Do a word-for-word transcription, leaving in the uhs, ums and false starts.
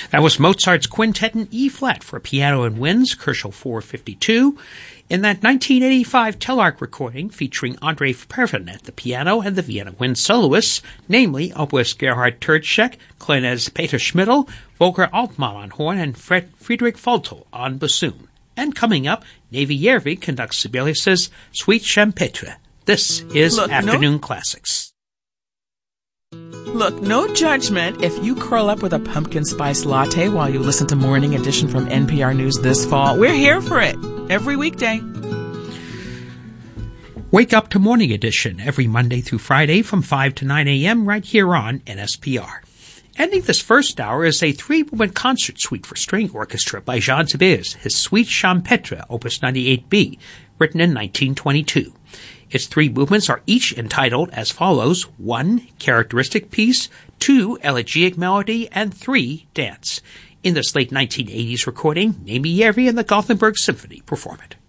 That was Mozart's Quintet in E-flat for piano and winds, Kerschel four fifty-two. In that nineteen eighty-five Telarc recording featuring Andre Previn at the piano and the Vienna wind soloists, namely oboist Gerhard Tertschek, Klenez Peter Schmidl, Volker Altmann on horn, and Fred- Friedrich Foltel on bassoon. And coming up, Navy Järvi conducts Sibelius's Suite Champetre. This is Look, Afternoon no- Classics. Look, no judgment if you curl up with a pumpkin spice latte while you listen to Morning Edition from N P R News this fall. We're here for it every weekday. Wake up to Morning Edition every Monday through Friday from five to nine a.m. right here on N S P R. Ending this first hour is a three-movement concert suite for string orchestra by Jean Sibelius, his Suite Champetre, Opus ninety-eight B, written in nineteen twenty-two. Its three movements are each entitled as follows: one, characteristic piece; two, elegiac melody; and three, dance. In this late nineteen eighties recording, Navy Järvi and the Gothenburg Symphony perform it.